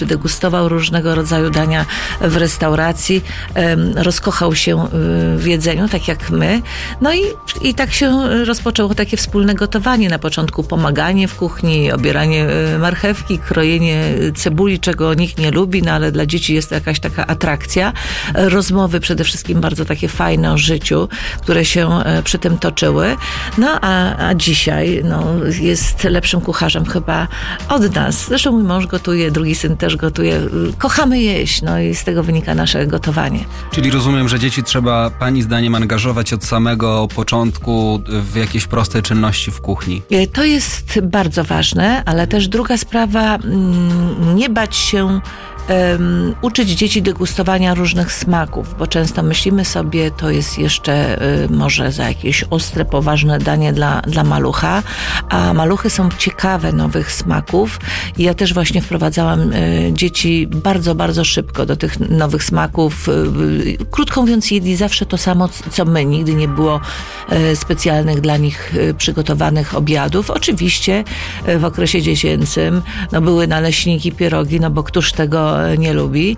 degustował różnego rodzaju dania w restauracji, rozkochał się w jedzeniu, tak jak my. No i tak się rozpoczęło takie wspólne gotowanie. Na początku pomaganie w kuchni, obieranie marchewki, krojenie cebuli, czego nikt nie lubi, no ale dla dzieci jest to jakaś taka atrakcja. Rozmowy przede wszystkim bardzo takie fajne o życiu, które się przy tym toczyły. No a dzisiaj jest lepszym kucharzem chyba od nas. Zresztą mój mąż gotuje, drugi syn też gotuje. Kochamy jeść, i z tego wynika nasze gotowanie. Czyli rozumiem, że dzieci trzeba pani zdaniem angażować od samego początku w jakieś proste czynności w kuchni. To jest bardzo ważne, ale też druga sprawa, nie bać się uczyć dzieci degustowania różnych smaków, bo często myślimy sobie, to jest jeszcze może za jakieś ostre, poważne danie dla malucha, a maluchy są ciekawe nowych smaków i ja też właśnie wprowadzałam dzieci bardzo, bardzo szybko do tych nowych smaków. Krótko mówiąc, jedli zawsze to samo, co my. Nigdy nie było specjalnych dla nich przygotowanych obiadów. Oczywiście w okresie dziecięcym były naleśniki, pierogi, bo któż tego nie lubi,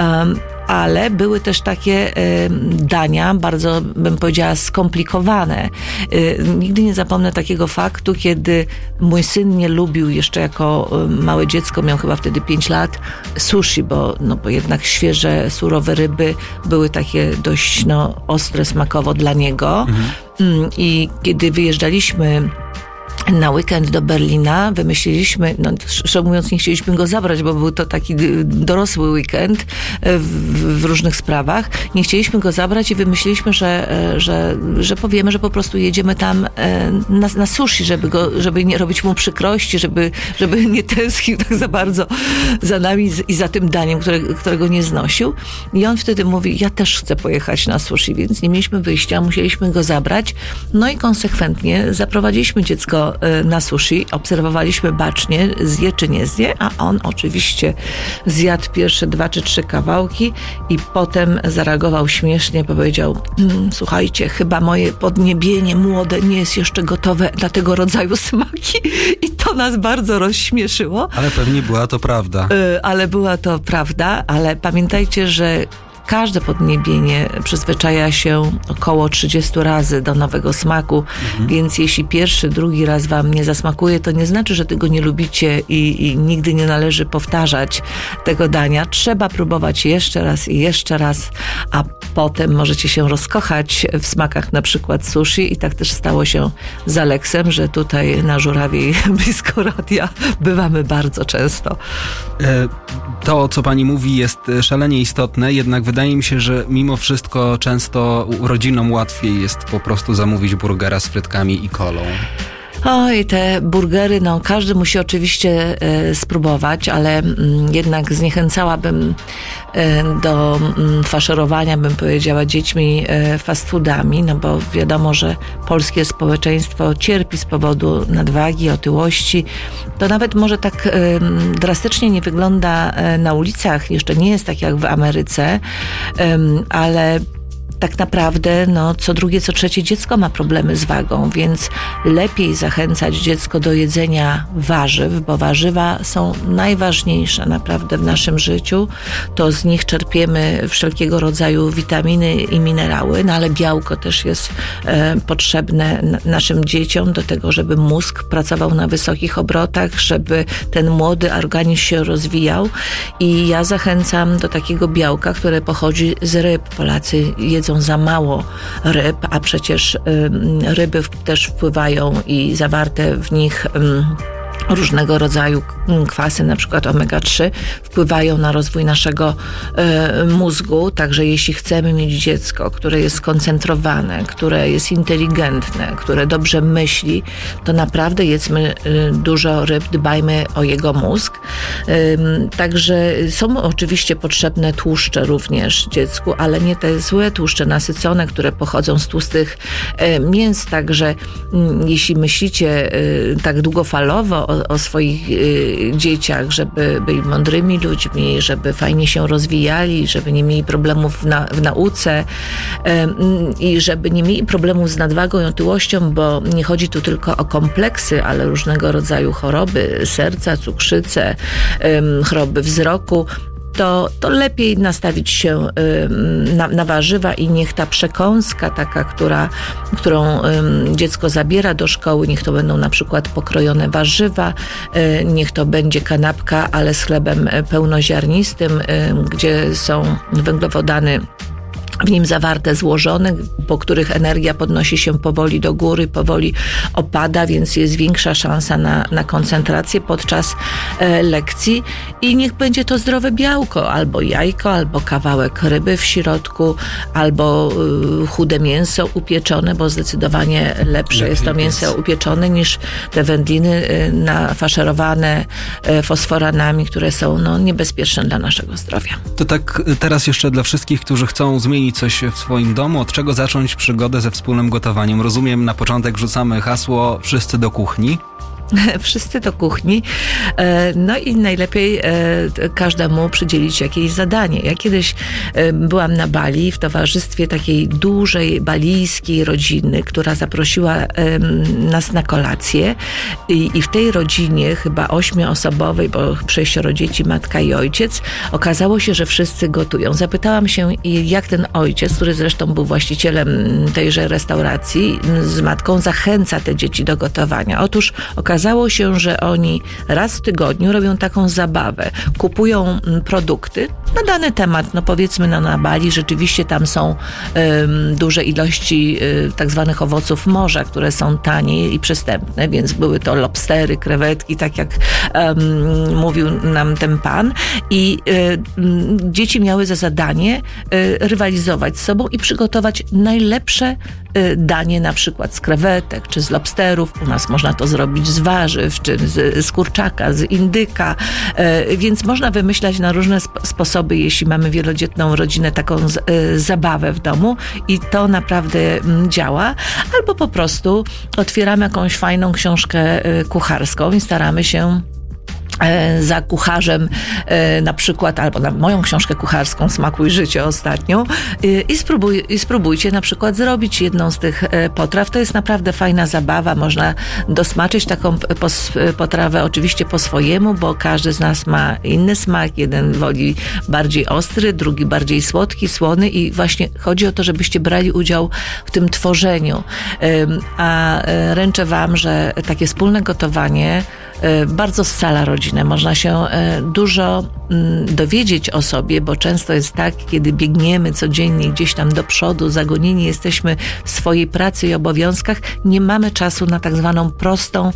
ale były też takie dania, bardzo bym powiedziała skomplikowane. Nigdy nie zapomnę takiego faktu, kiedy mój syn nie lubił jeszcze jako małe dziecko, miał chyba wtedy 5 lat, sushi, bo jednak świeże, surowe ryby były takie dość ostre smakowo dla niego. I kiedy wyjeżdżaliśmy na weekend do Berlina, wymyśliliśmy, szczerze mówiąc nie chcieliśmy go zabrać, bo był to taki dorosły weekend w różnych sprawach. Nie chcieliśmy go zabrać i wymyśliliśmy, że powiemy, że po prostu jedziemy tam na sushi, żeby nie robić mu przykrości, żeby nie tęsknił tak za bardzo za nami i za tym daniem, którego nie znosił. I on wtedy mówi, ja też chcę pojechać na sushi, więc nie mieliśmy wyjścia, musieliśmy go zabrać. No i konsekwentnie zaprowadziliśmy dziecko na sushi, obserwowaliśmy bacznie, zje czy nie zje, a on oczywiście zjadł pierwsze 2 czy 3 kawałki i potem zareagował śmiesznie, powiedział, słuchajcie, chyba moje podniebienie młode nie jest jeszcze gotowe na tego rodzaju smaki i to nas bardzo rozśmieszyło. Ale pewnie była to prawda. Ale pamiętajcie, że każde podniebienie przyzwyczaja się około 30 razy do nowego smaku, więc jeśli pierwszy, drugi raz wam nie zasmakuje, to nie znaczy, że tego nie lubicie i nigdy nie należy powtarzać tego dania. Trzeba próbować jeszcze raz, a potem możecie się rozkochać w smakach na przykład sushi i tak też stało się z Aleksem, że tutaj na Żurawiej blisko radia bywamy bardzo często. To, co pani mówi, jest szalenie istotne, jednak wydaje mi się, że mimo wszystko często rodzinom łatwiej jest po prostu zamówić burgera z frytkami i kolą. Oj, te burgery, każdy musi oczywiście spróbować, ale jednak zniechęcałabym do faszerowania, bym powiedziała, dziećmi fast foodami, bo wiadomo, że polskie społeczeństwo cierpi z powodu nadwagi, otyłości. To nawet może tak drastycznie nie wygląda na ulicach, jeszcze nie jest tak jak w Ameryce, ale tak naprawdę co drugie, co trzecie dziecko ma problemy z wagą, więc lepiej zachęcać dziecko do jedzenia warzyw, bo warzywa są najważniejsze naprawdę w naszym życiu. To z nich czerpiemy wszelkiego rodzaju witaminy i minerały, ale białko też jest potrzebne naszym dzieciom do tego, żeby mózg pracował na wysokich obrotach, żeby ten młody organizm się rozwijał i ja zachęcam do takiego białka, które pochodzi z ryb. Polacy jedzą za mało ryb, a przecież ryby też wpływają i zawarte w nich różnego rodzaju kwasy, na przykład omega-3, wpływają na rozwój naszego mózgu. Także jeśli chcemy mieć dziecko, które jest skoncentrowane, które jest inteligentne, które dobrze myśli, to naprawdę jedzmy dużo ryb, dbajmy o jego mózg. Także są oczywiście potrzebne tłuszcze również dziecku, ale nie te złe tłuszcze nasycone, które pochodzą z tłustych mięs. Także jeśli myślicie tak długofalowo o swoich dzieciach, żeby byli mądrymi ludźmi, żeby fajnie się rozwijali, żeby nie mieli problemów w nauce i żeby nie mieli problemów z nadwagą i otyłością, bo nie chodzi tu tylko o kompleksy, ale różnego rodzaju choroby serca, cukrzycę, choroby wzroku, to lepiej nastawić się na warzywa i niech ta przekąska taka, którą dziecko zabiera do szkoły, niech to będą na przykład pokrojone warzywa, niech to będzie kanapka, ale z chlebem pełnoziarnistym, gdzie są węglowodany w nim zawarte, złożone, po których energia podnosi się powoli do góry, powoli opada, więc jest większa szansa na koncentrację podczas lekcji i niech będzie to zdrowe białko, albo jajko, albo kawałek ryby w środku, albo chude mięso upieczone, bo zdecydowanie lepsze jest to mięso upieczone niż te wędliny nafaszerowane fosforanami, które są niebezpieczne dla naszego zdrowia. To tak teraz jeszcze dla wszystkich, którzy chcą zmienić coś w swoim domu, od czego zacząć przygodę ze wspólnym gotowaniem? Rozumiem, na początek rzucamy hasło wszyscy do kuchni. Wszyscy do kuchni. No i najlepiej każdemu przydzielić jakieś zadanie. Ja kiedyś byłam na Bali w towarzystwie takiej dużej balijskiej rodziny, która zaprosiła nas na kolację i w tej rodzinie, chyba 8-osobowej, bo 6 dzieci, matka i ojciec, okazało się, że wszyscy gotują. Zapytałam się, jak ten ojciec, który zresztą był właścicielem tejże restauracji, z matką zachęca te dzieci do gotowania. Otóż okazało się, że oni raz w tygodniu robią taką zabawę. Kupują produkty na dany temat. Powiedzmy na Bali rzeczywiście tam są duże ilości tak zwanych owoców morza, które są tanie i przystępne, więc były to lobstery, krewetki, tak jak mówił nam ten pan. I dzieci miały za zadanie rywalizować z sobą i przygotować najlepsze danie, na przykład z krewetek, czy z lobsterów. U nas można to zrobić z warzyw, czy z kurczaka, z indyka, więc można wymyślać na różne sposoby, jeśli mamy wielodzietną rodzinę, taką zabawę w domu i to naprawdę działa. Albo po prostu otwieramy jakąś fajną książkę kucharską i staramy się za kucharzem na przykład, albo na moją książkę kucharską Smakuj życie ostatnią i spróbujcie na przykład zrobić jedną z tych potraw. To jest naprawdę fajna zabawa. Można dosmaczyć taką potrawę oczywiście po swojemu, bo każdy z nas ma inny smak. Jeden woli bardziej ostry, drugi bardziej słodki, słony i właśnie chodzi o to, żebyście brali udział w tym tworzeniu. A ręczę wam, że takie wspólne gotowanie bardzo scala rodzinę. Można się dużo dowiedzieć o sobie, bo często jest tak, kiedy biegniemy codziennie gdzieś tam do przodu, zagonieni jesteśmy w swojej pracy i obowiązkach, nie mamy czasu na tak zwaną prostą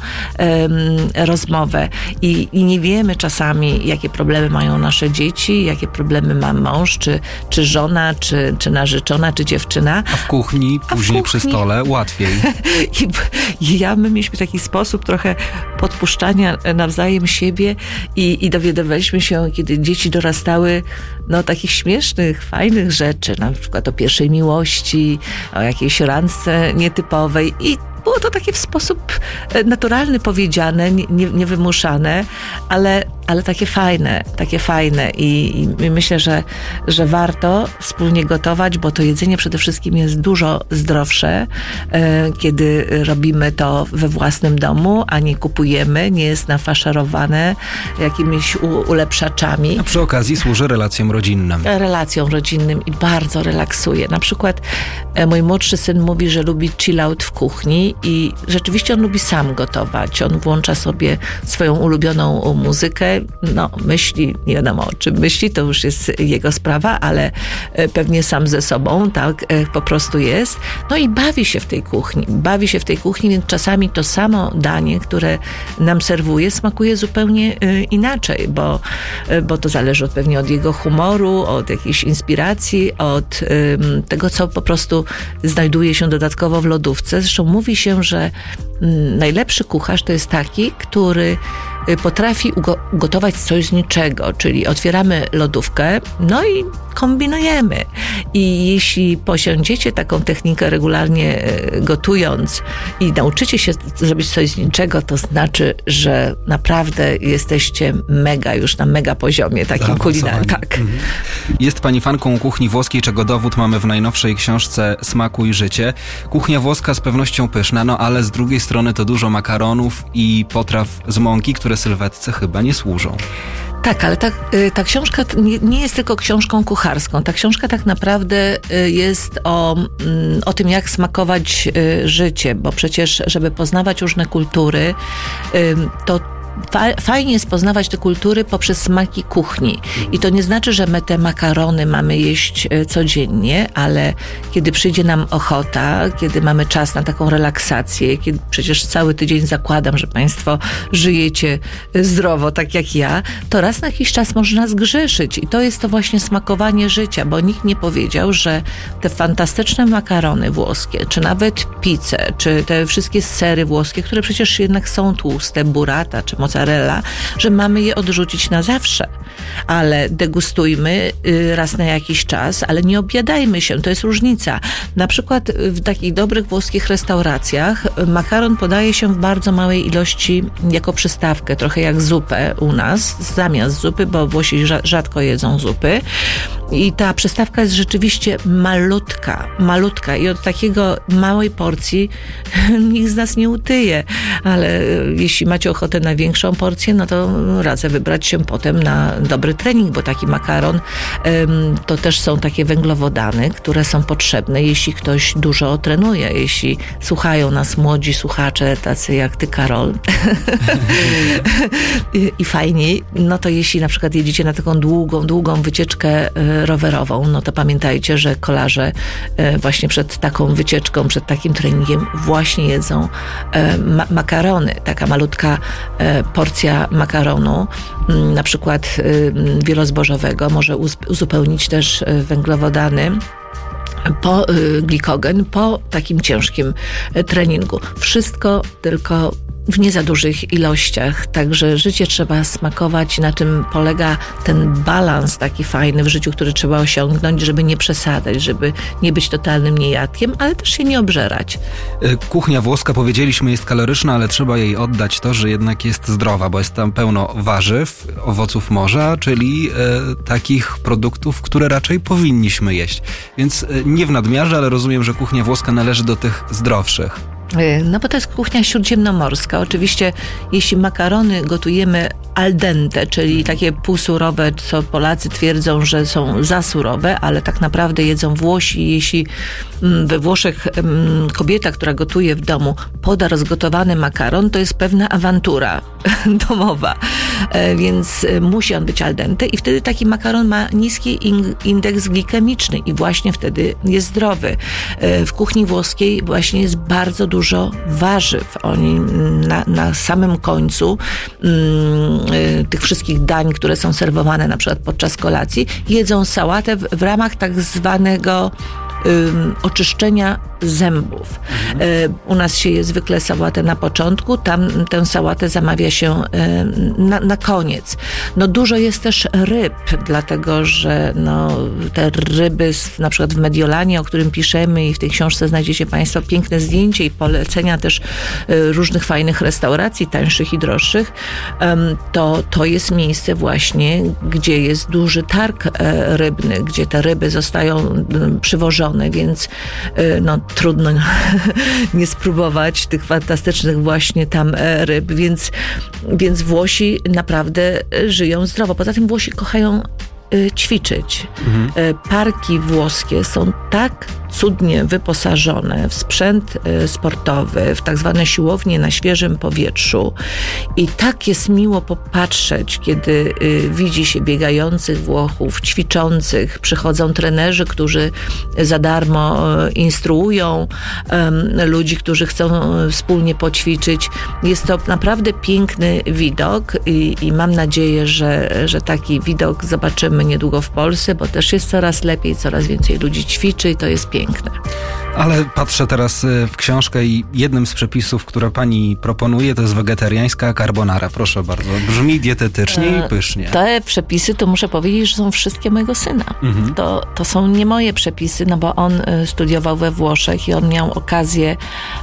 rozmowę i nie wiemy czasami, jakie problemy mają nasze dzieci, jakie problemy ma mąż, czy żona, czy narzeczona, czy dziewczyna. A w kuchni, później przy stole łatwiej. I my mieliśmy taki sposób trochę podpuszczania nawzajem siebie i dowiadywaliśmy się, kiedy dzieci dorastały, takich śmiesznych, fajnych rzeczy, na przykład o pierwszej miłości, o jakiejś randce nietypowej i było to takie w sposób naturalny powiedziane, niewymuszane, ale takie fajne i myślę, że warto wspólnie gotować, bo to jedzenie przede wszystkim jest dużo zdrowsze, kiedy robimy to we własnym domu, a nie kupujemy, nie jest nafaszerowane jakimiś ulepszaczami. A przy okazji służy relacjom rodzinnym. Relacjom rodzinnym i bardzo relaksuje. Na przykład mój młodszy syn mówi, że lubi chill out w kuchni i rzeczywiście on lubi sam gotować. On włącza sobie swoją ulubioną muzykę, myśli, nie wiadomo o czym myśli, to już jest jego sprawa, ale pewnie sam ze sobą, tak, po prostu jest. I bawi się w tej kuchni, więc czasami to samo danie, które nam serwuje, smakuje zupełnie inaczej, bo to zależy pewnie od jego humoru, od jakiejś inspiracji, od tego, co po prostu znajduje się dodatkowo w lodówce. Zresztą mówi się, że najlepszy kucharz to jest taki, który potrafi ugotować coś z niczego, czyli otwieramy lodówkę, no i kombinujemy. I jeśli posiądziecie taką technikę regularnie gotując i nauczycie się zrobić coś z niczego, to znaczy, że naprawdę jesteście już na mega poziomie takim kulinarnym. Tak. Jest pani fanką kuchni włoskiej, czego dowód mamy w najnowszej książce Smaku i życie. Kuchnia włoska z pewnością pyszna, no ale z drugiej strony to dużo makaronów i potraw z mąki, które sylwetce chyba nie służą. Tak, ale ta książka nie jest tylko książką kucharską. Ta książka tak naprawdę jest o tym, jak smakować życie, bo przecież, żeby poznawać różne kultury, to fajnie jest poznawać te kultury poprzez smaki kuchni. I to nie znaczy, że my te makarony mamy jeść codziennie, ale kiedy przyjdzie nam ochota, kiedy mamy czas na taką relaksację, kiedy przecież cały tydzień zakładam, że Państwo żyjecie zdrowo, tak jak ja, to raz na jakiś czas można zgrzeszyć. I to jest to właśnie smakowanie życia, bo nikt nie powiedział, że te fantastyczne makarony włoskie, czy nawet pizzę, czy te wszystkie sery włoskie, które przecież jednak są tłuste, burrata, czy mozzarella, że mamy je odrzucić na zawsze. Ale degustujmy raz na jakiś czas, ale nie objadajmy się. To jest różnica. Na przykład w takich dobrych włoskich restauracjach makaron podaje się w bardzo małej ilości jako przystawkę, trochę jak zupę u nas, zamiast zupy, bo Włosi rzadko jedzą zupy. I ta przystawka jest rzeczywiście malutka i od takiego małej porcji nikt z nas nie utyje. Ale jeśli macie ochotę na większą porcję, no to radzę wybrać się potem na dobry trening, bo taki makaron to też są takie węglowodany, które są potrzebne, jeśli ktoś dużo trenuje. Jeśli słuchają nas młodzi słuchacze, tacy jak ty, Karol, i fajni, no to jeśli na przykład jedziecie na taką długą wycieczkę rowerową, no to pamiętajcie, że kolarze właśnie przed taką wycieczką, przed takim treningiem właśnie jedzą makarony. Taka malutka porcja makaronu, na przykład wielozbożowego, może uzupełnić też węglowodany, glikogen po takim ciężkim treningu. Wszystko tylko w nie za dużych ilościach, także życie trzeba smakować, na tym polega ten balans taki fajny w życiu, który trzeba osiągnąć, żeby nie przesadzać, żeby nie być totalnym niejadkiem, ale też się nie obżerać. Kuchnia włoska, powiedzieliśmy, jest kaloryczna, ale trzeba jej oddać to, że jednak jest zdrowa, bo jest tam pełno warzyw, owoców morza, czyli takich produktów, które raczej powinniśmy jeść. Więc nie w nadmiarze, ale rozumiem, że kuchnia włoska należy do tych zdrowszych. No bo to jest kuchnia śródziemnomorska. Oczywiście jeśli makarony gotujemy al dente, czyli takie półsurowe, co Polacy twierdzą, że są za surowe, ale tak naprawdę jedzą Włosi. Jeśli we Włoszech kobieta, która gotuje w domu, poda rozgotowany makaron, to jest pewna awantura domowa. Więc musi on być al dente i wtedy taki makaron ma niski indeks glikemiczny i właśnie wtedy jest zdrowy. W kuchni włoskiej właśnie jest bardzo dużo warzyw. Oni na samym końcu tych wszystkich dań, które są serwowane na przykład podczas kolacji, jedzą sałatę w ramach tak zwanego oczyszczenia zębów. U nas się je zwykle sałatę na początku, tam tę sałatę zamawia się na koniec. No dużo jest też ryb, dlatego że te ryby, na przykład w Mediolanie, o którym piszemy i w tej książce znajdziecie Państwo piękne zdjęcie i polecenia też różnych fajnych restauracji, tańszych i droższych, to jest miejsce właśnie, gdzie jest duży targ rybny, gdzie te ryby zostają przywożone, więc trudno nie spróbować tych fantastycznych właśnie tam ryb, więc Włosi naprawdę żyją zdrowo. Poza tym Włosi kochają ćwiczyć. Parki włoskie są tak cudnie wyposażone w sprzęt sportowy, w tak zwane siłownie na świeżym powietrzu i tak jest miło popatrzeć, kiedy widzi się biegających Włochów, ćwiczących, przychodzą trenerzy, którzy za darmo instruują ludzi, którzy chcą wspólnie poćwiczyć. Jest to naprawdę piękny widok i mam nadzieję, że taki widok zobaczymy niedługo w Polsce, bo też jest coraz lepiej, coraz więcej ludzi ćwiczy i to jest piękne. Ale patrzę teraz w książkę i jednym z przepisów, które pani proponuje, to jest wegetariańska carbonara. Proszę bardzo. Brzmi dietetycznie i pysznie. Te przepisy, to muszę powiedzieć, że są wszystkie mojego syna. To są nie moje przepisy, no bo on studiował we Włoszech i on miał okazję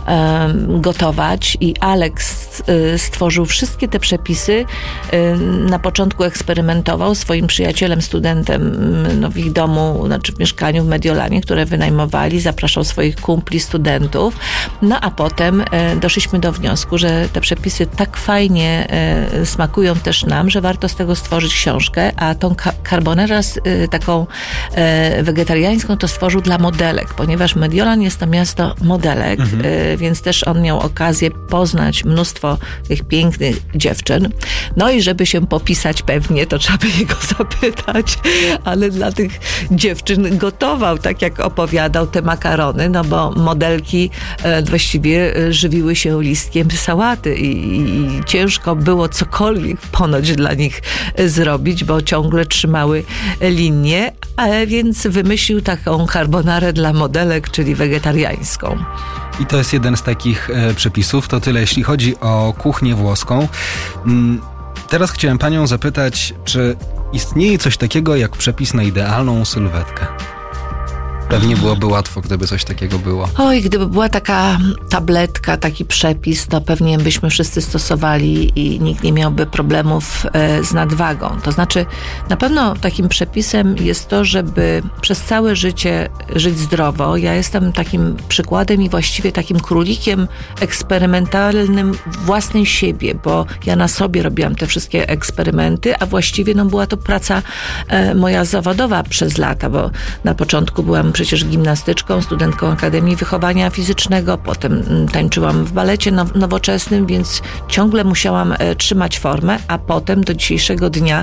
gotować i Alex stworzył wszystkie te przepisy. Na początku eksperymentował swoim przyjacielem, studentem w ich domu, znaczy w mieszkaniu w Mediolanie, które wynajmowali, zapraszał swoich kumpli, studentów. No a potem doszliśmy do wniosku, że te przepisy tak fajnie smakują też nam, że warto z tego stworzyć książkę, a tą carbonarę taką wegetariańską to stworzył dla modelek, ponieważ Mediolan jest to miasto modelek, więc też on miał okazję poznać mnóstwo tych pięknych dziewczyn. No i żeby się popisać pewnie, to trzeba by jego zapytać, ale dla tych dziewczyn gotował, tak jak opowiadał, te makarony, no bo modelki właściwie żywiły się listkiem sałaty i ciężko było cokolwiek ponoć dla nich zrobić, bo ciągle trzymały linię, więc wymyślił taką carbonarę dla modelek, czyli wegetariańską. I to jest jeden z takich przepisów. To tyle, jeśli chodzi o kuchnię włoską. Teraz chciałem panią zapytać, czy istnieje coś takiego jak przepis na idealną sylwetkę? Pewnie byłoby łatwo, gdyby coś takiego było. Oj, gdyby była taka tabletka, taki przepis, to pewnie byśmy wszyscy stosowali i nikt nie miałby problemów z nadwagą. To znaczy, na pewno takim przepisem jest to, żeby przez całe życie żyć zdrowo. Ja jestem takim przykładem i właściwie takim królikiem eksperymentalnym własnej siebie, bo ja na sobie robiłam te wszystkie eksperymenty, a właściwie była to praca moja zawodowa przez lata, bo na początku byłam przecież gimnastyczką, studentką Akademii Wychowania Fizycznego, potem tańczyłam w balecie nowoczesnym, więc ciągle musiałam trzymać formę, a potem do dzisiejszego dnia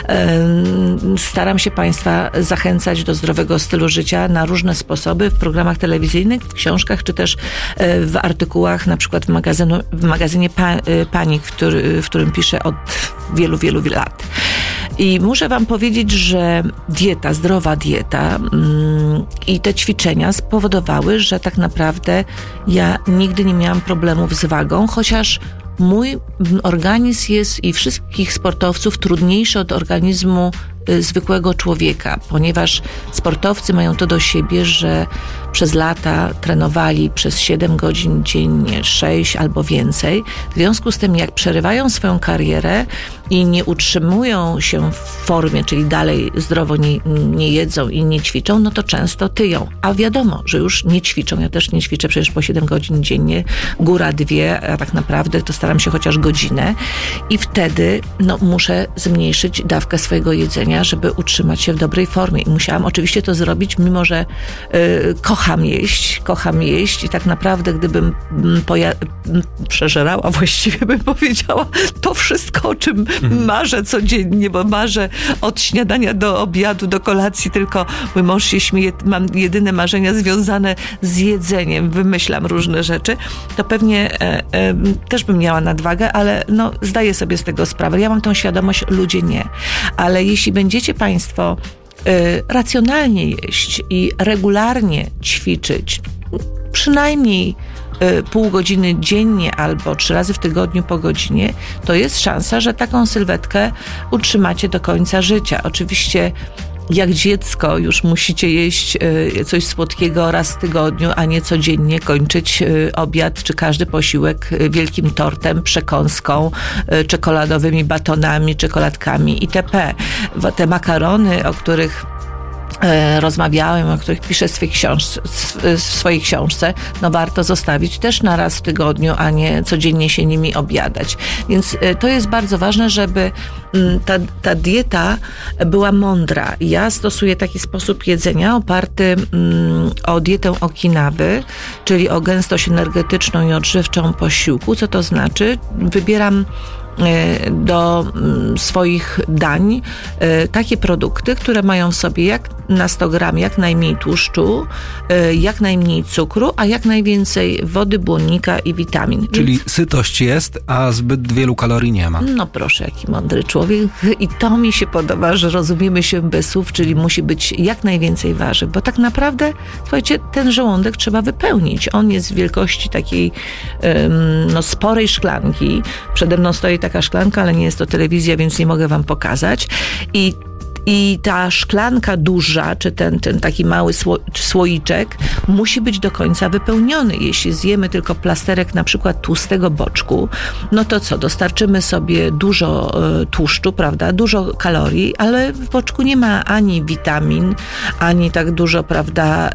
staram się Państwa zachęcać do zdrowego stylu życia na różne sposoby w programach telewizyjnych, w książkach, czy też w artykułach, na przykład w magazynie Panik, w którym piszę od wielu, wielu lat. I muszę wam powiedzieć, że zdrowa dieta i te ćwiczenia spowodowały, że tak naprawdę ja nigdy nie miałam problemów z wagą, chociaż mój organizm jest i wszystkich sportowców trudniejszy od organizmu zwykłego człowieka, ponieważ sportowcy mają to do siebie, że przez lata trenowali przez 7 godzin dziennie, 6 albo więcej. W związku z tym, jak przerywają swoją karierę i nie utrzymują się w formie, czyli dalej zdrowo nie jedzą i nie ćwiczą, no to często tyją. A wiadomo, że już nie ćwiczą. Ja też nie ćwiczę przecież po 7 godzin dziennie, góra 2, a tak naprawdę to staram się chociaż godzinę i wtedy muszę zmniejszyć dawkę swojego jedzenia, żeby utrzymać się w dobrej formie. I musiałam oczywiście to zrobić, mimo że kocham jeść i tak naprawdę gdybym przeżerała, właściwie bym powiedziała, to wszystko, o czym marzę codziennie, bo marzę od śniadania do obiadu, do kolacji, tylko mój mąż się śmieje, mam jedyne marzenia związane z jedzeniem, wymyślam różne rzeczy, to pewnie też bym miała nadwagę, ale zdaję sobie z tego sprawę. Ja mam tą świadomość, ludzie nie. Ale jeśli będziecie Państwo racjonalnie jeść i regularnie ćwiczyć, przynajmniej pół godziny dziennie albo 3 razy w tygodniu po godzinie, to jest szansa, że taką sylwetkę utrzymacie do końca życia. Oczywiście jak dziecko już musicie jeść coś słodkiego raz w tygodniu, a nie codziennie kończyć obiad czy każdy posiłek wielkim tortem, przekąską, czekoladowymi batonami, czekoladkami itp. Te makarony, o których rozmawiałem, o których piszę w swojej książce, warto zostawić też na raz w tygodniu, a nie codziennie się nimi obiadać. Więc to jest bardzo ważne, żeby ta dieta była mądra. Ja stosuję taki sposób jedzenia oparty o dietę Okinawy, czyli o gęstość energetyczną i odżywczą posiłku. Co to znaczy? Wybieram do swoich dań takie produkty, które mają w sobie jak na 100 gram jak najmniej tłuszczu, jak najmniej cukru, a jak najwięcej wody, błonnika i witamin. Czyli sytość jest, a zbyt wielu kalorii nie ma. No proszę, jaki mądry człowiek. I to mi się podoba, że rozumiemy się bez słów, czyli musi być jak najwięcej warzyw, bo tak naprawdę, słuchajcie, ten żołądek trzeba wypełnić. On jest wielkości takiej sporej szklanki. Przede mną stoi taka szklanka, ale nie jest to telewizja, więc nie mogę wam pokazać. I ta szklanka duża, czy ten taki mały słoiczek musi być do końca wypełniony. Jeśli zjemy tylko plasterek na przykład tłustego boczku, no to co? Dostarczymy sobie dużo tłuszczu, prawda? Dużo kalorii, ale w boczku nie ma ani witamin, ani tak dużo, prawda,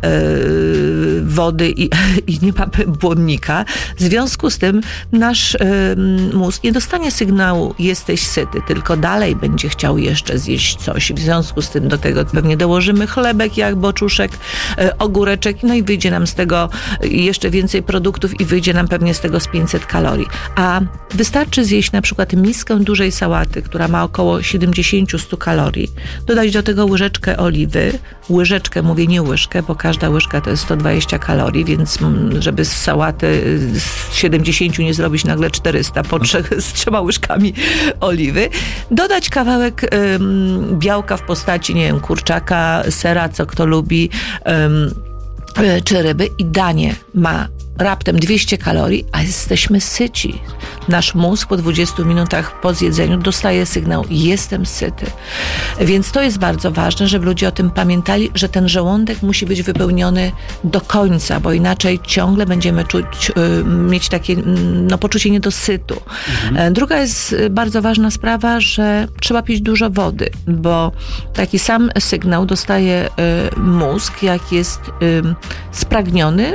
wody i nie ma błonnika. W związku z tym nasz mózg nie dostanie sygnału jesteś syty, tylko dalej będzie chciał jeszcze zjeść coś. W związku z tym do tego pewnie dołożymy chlebek, jak boczuszek, ogóreczek, no i wyjdzie nam z tego jeszcze więcej produktów i wyjdzie nam pewnie z tego z 500 kalorii. A wystarczy zjeść na przykład miskę dużej sałaty, która ma około 70-100 kalorii, dodać do tego łyżeczkę oliwy, łyżeczkę, mówię nie łyżkę, bo każda łyżka to jest 120 kalorii, więc żeby z sałaty z 70 nie zrobić nagle 400 z 3 łyżkami oliwy, dodać kawałek białka w postaci, nie wiem, kurczaka, sera, co kto lubi, czy ryby i danie ma raptem 200 kalorii, a jesteśmy syci. Nasz mózg po 20 minutach po zjedzeniu dostaje sygnał jestem syty. Więc to jest bardzo ważne, żeby ludzie o tym pamiętali, że ten żołądek musi być wypełniony do końca, bo inaczej ciągle będziemy mieć takie poczucie niedosytu. Druga jest bardzo ważna sprawa, że trzeba pić dużo wody, bo taki sam sygnał dostaje mózg, jak jest spragniony,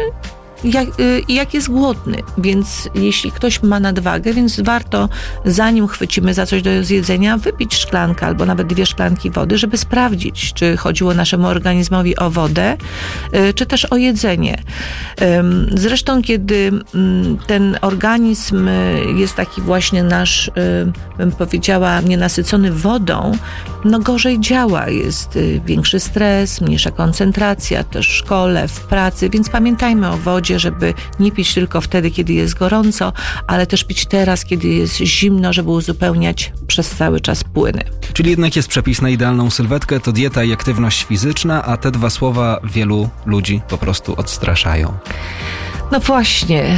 jak jest głodny, więc jeśli ktoś ma nadwagę, więc warto, zanim chwycimy za coś do zjedzenia, wypić szklankę albo nawet 2 szklanki wody, żeby sprawdzić, czy chodziło naszemu organizmowi o wodę, czy też o jedzenie. Zresztą, kiedy ten organizm jest taki właśnie nasz, bym powiedziała, nienasycony wodą, no gorzej działa, jest większy stres, mniejsza koncentracja, też w szkole, w pracy, więc pamiętajmy o wodzie, żeby nie pić tylko wtedy, kiedy jest gorąco, ale też pić teraz, kiedy jest zimno, żeby uzupełniać przez cały czas płyny. Czyli jednak jest przepis na idealną sylwetkę, to dieta i aktywność fizyczna, a te 2 słowa wielu ludzi po prostu odstraszają. No właśnie,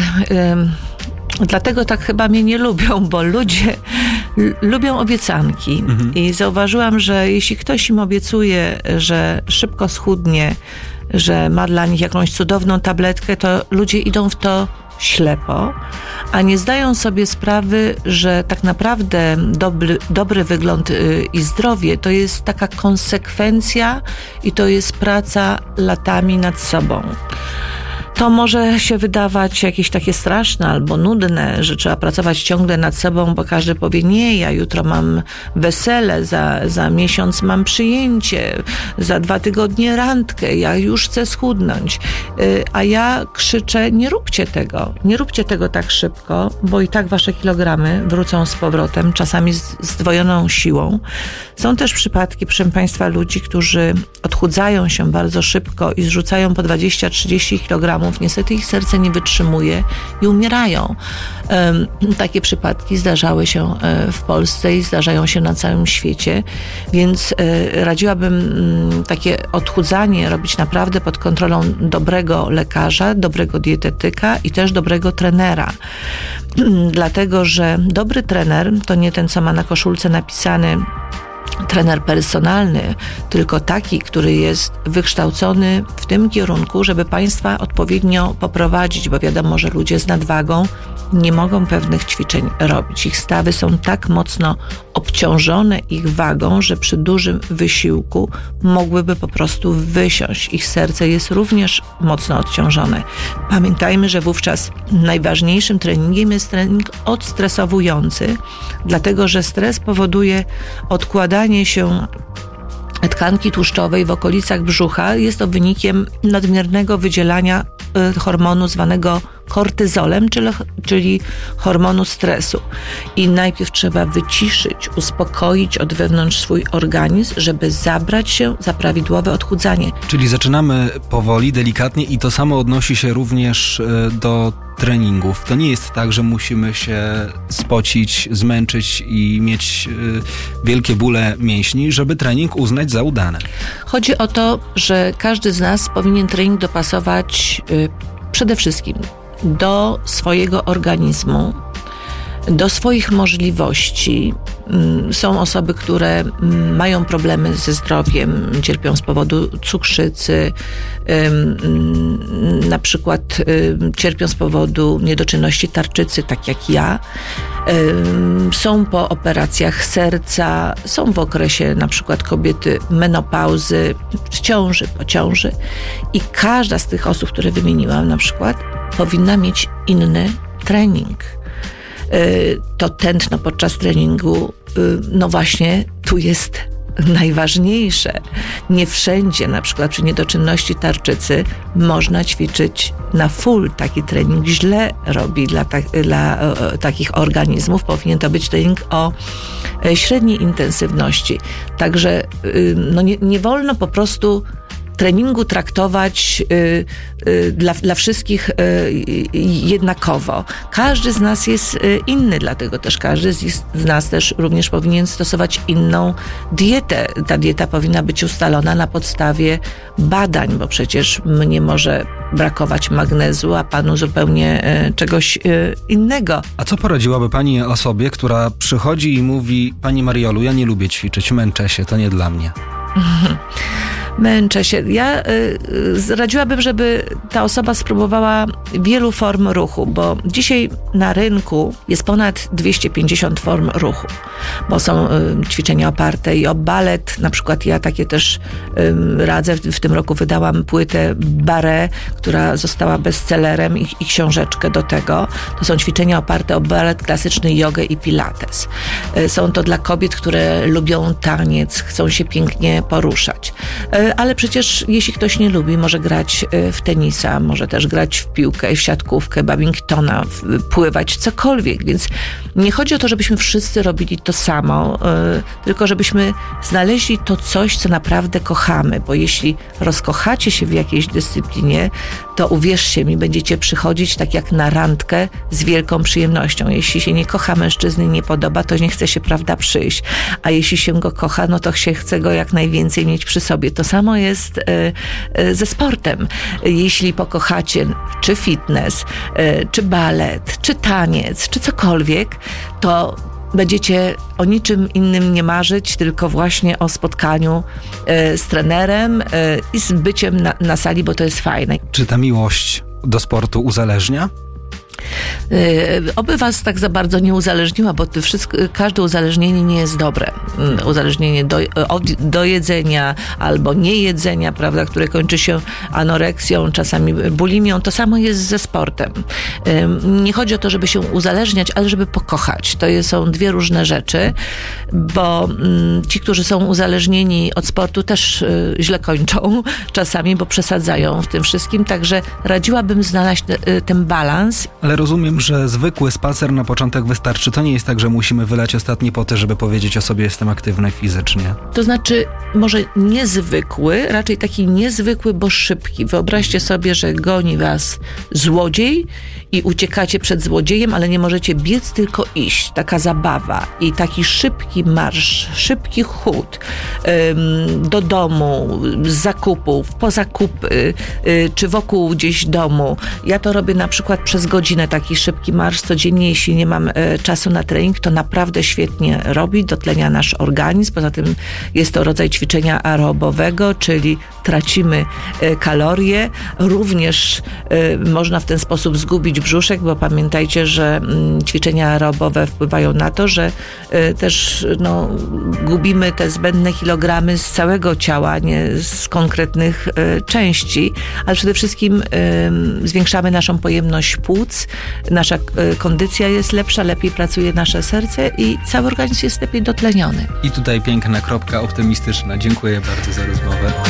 dlatego tak chyba mnie nie lubią, bo ludzie lubią obiecanki. I zauważyłam, że jeśli ktoś im obiecuje, że szybko schudnie, że ma dla nich jakąś cudowną tabletkę, to ludzie idą w to ślepo, a nie zdają sobie sprawy, że tak naprawdę dobry wygląd i zdrowie to jest taka konsekwencja i to jest praca latami nad sobą. To może się wydawać jakieś takie straszne albo nudne, że trzeba pracować ciągle nad sobą, bo każdy powie, nie, ja jutro mam wesele, za miesiąc mam przyjęcie, za 2 tygodnie randkę, ja już chcę schudnąć. A ja krzyczę, nie róbcie tego tak szybko, bo i tak wasze kilogramy wrócą z powrotem, czasami z zdwojoną siłą. Są też przypadki, proszę Państwa, ludzi, którzy odchudzają się bardzo szybko i zrzucają po 20-30 kg. Niestety ich serce nie wytrzymuje i umierają. Takie przypadki zdarzały się w Polsce i zdarzają się na całym świecie, więc radziłabym takie odchudzanie robić naprawdę pod kontrolą dobrego lekarza, dobrego dietetyka i też dobrego trenera. Dlatego, że dobry trener to nie ten, co ma na koszulce napisany trener personalny, tylko taki, który jest wykształcony w tym kierunku, żeby Państwa odpowiednio poprowadzić, bo wiadomo, że ludzie z nadwagą nie mogą pewnych ćwiczeń robić. Ich stawy są tak mocno obciążone ich wagą, że przy dużym wysiłku mogłyby po prostu wysiąść. Ich serce jest również mocno odciążone. Pamiętajmy, że wówczas najważniejszym treningiem jest trening odstresowujący, dlatego że stres powoduje odkładanie się tkanki tłuszczowej w okolicach brzucha. Jest to wynikiem nadmiernego wydzielania hormonu zwanego kortyzolem, czyli hormonu stresu. I najpierw trzeba wyciszyć, uspokoić od wewnątrz swój organizm, żeby zabrać się za prawidłowe odchudzanie. Czyli zaczynamy powoli, delikatnie i to samo odnosi się również do treningów. To nie jest tak, że musimy się spocić, zmęczyć i mieć wielkie bóle mięśni, żeby trening uznać za udany. Chodzi o to, że każdy z nas powinien trening dopasować przede wszystkim do swojego organizmu, do swoich możliwości. Są osoby, które mają problemy ze zdrowiem, cierpią z powodu cukrzycy, na przykład cierpią z powodu niedoczynności tarczycy, tak jak ja. Są po operacjach serca, są w okresie na przykład kobiety menopauzy, w ciąży, po ciąży. I każda z tych osób, które wymieniłam na przykład, powinna mieć inny trening. To tętno podczas treningu, no właśnie tu jest najważniejsze. Nie wszędzie, na przykład przy niedoczynności tarczycy, można ćwiczyć na full. Taki trening źle robi dla takich organizmów. Powinien to być trening o średniej intensywności. Także no nie wolno po prostu treningu traktować dla wszystkich jednakowo. Każdy z nas jest inny, dlatego też każdy z nas też również powinien stosować inną dietę. Ta dieta powinna być ustalona na podstawie badań, bo przecież mnie może brakować magnezu, a panu zupełnie czegoś innego. A co poradziłaby pani osobie, która przychodzi i mówi: Pani Mariolu, ja nie lubię ćwiczyć, męczę się, to nie dla mnie? Męczę się. Ja radziłabym, żeby ta osoba spróbowała wielu form ruchu, bo dzisiaj na rynku jest ponad 250 form ruchu, bo są ćwiczenia oparte i o balet. Na przykład ja takie też radzę. W tym roku wydałam płytę Barre, która została bestsellerem i książeczkę do tego. To są ćwiczenia oparte o balet klasyczny, jogę i pilates. Są to dla kobiet, które lubią taniec, chcą się pięknie poruszać. Ale przecież jeśli ktoś nie lubi, może grać w tenisa, może też grać w piłkę, w siatkówkę, badmintona, pływać, cokolwiek. Więc nie chodzi o to, żebyśmy wszyscy robili to samo, tylko żebyśmy znaleźli to coś, co naprawdę kochamy. Bo jeśli rozkochacie się w jakiejś dyscyplinie, to uwierzcie mi, będziecie przychodzić tak jak na randkę z wielką przyjemnością. Jeśli się nie kocha mężczyzny, nie podoba, to nie chce się, prawda, przyjść. A jeśli się go kocha, no to się chce go jak najwięcej mieć przy sobie. To samo jest ze sportem. Jeśli pokochacie czy fitness, czy balet, czy taniec, czy cokolwiek, to będziecie o niczym innym nie marzyć, tylko właśnie o spotkaniu z trenerem i z byciem na sali, bo to jest fajne. Czy ta miłość do sportu uzależnia? Oby was tak za bardzo nie uzależniła, bo każde uzależnienie nie jest dobre. Uzależnienie do jedzenia albo niejedzenia, prawda, które kończy się anoreksją, czasami bulimią, to samo jest ze sportem. Nie chodzi o to, żeby się uzależniać, ale żeby pokochać. To są dwie różne rzeczy, bo ci, którzy są uzależnieni od sportu, też źle kończą czasami, bo przesadzają w tym wszystkim, także radziłabym znaleźć ten balans. Ale rozumiem, że zwykły spacer na początek wystarczy. To nie jest tak, że musimy wylać ostatnie poty, żeby powiedzieć o sobie: jestem aktywny fizycznie. To znaczy, może niezwykły, raczej taki niezwykły, bo szybki. Wyobraźcie sobie, że goni was złodziej i uciekacie przed złodziejem, ale nie możecie biec, tylko iść. Taka zabawa i taki szybki marsz, szybki chód do domu, z zakupów, po zakupy, czy wokół gdzieś domu. Ja to robię na przykład przez godzinę, taki szybki marsz codziennie. Jeśli nie mam czasu na trening, to naprawdę świetnie robi, dotlenia nasz organizm. Poza tym jest to rodzaj ćwiczenia aerobowego, czyli tracimy kalorie. Również można w ten sposób zgubić brzuszek, bo pamiętajcie, że ćwiczenia aerobowe wpływają na to, że też gubimy te zbędne kilogramy z całego ciała, nie z konkretnych części, ale przede wszystkim zwiększamy naszą pojemność płuc, nasza kondycja jest lepsza, lepiej pracuje nasze serce i cały organizm jest lepiej dotleniony. I tutaj piękna kropka optymistyczna. Dziękuję bardzo za rozmowę.